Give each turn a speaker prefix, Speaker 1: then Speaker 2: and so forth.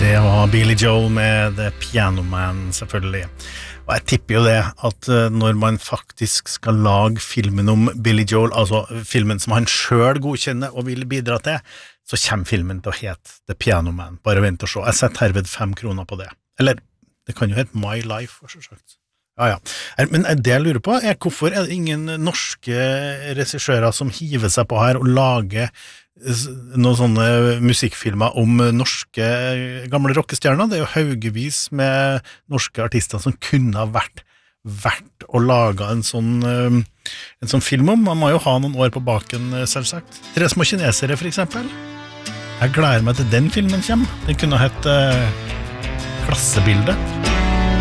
Speaker 1: Det var Billy Joel med The Piano Man, selvfølgelig. Og jeg tipper jo det at når man faktisk skal lage filmen om Billy Joel, altså filmen som han selv godkjenner og vil bidra til, så kommer filmen til å hete The Piano Man. Bare vent og se. Jeg setter herved 5 kroner på det. Eller, det kan jo hete My Life, for så sagt. Ja. Men det jeg lurer på hvorfor det ingen norske regissører som hiver seg på her og lager noen sånne musikkfilmer om norske gamle rockestjerner. Det jo haugevis med norske artister som kunne ha vært å lage en sånn film om. Man må jo ha noen år på baken, selvsagt. 3 små kinesere, for eksempel. Jeg gleder meg til den filmen kommer. Den kunne ha hett Klassebildet.